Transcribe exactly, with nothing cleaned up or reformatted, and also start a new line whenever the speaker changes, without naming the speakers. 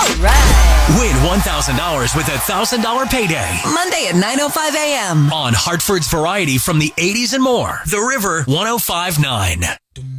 right.
Win one thousand dollars with a one thousand dollars payday.
Monday at nine oh five a.m.
On Hartford's Variety from the eighties and more. The River one oh five point nine.